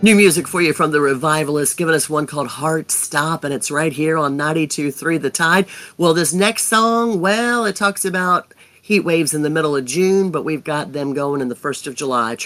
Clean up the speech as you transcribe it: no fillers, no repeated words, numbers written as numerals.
New music for you from the Revivalists, giving us one called Heart Stop, and it's right here on 92.3 The Tide. Well, this next song, well, it talks about heat waves in the middle of June, but we've got them going in the 1st of July.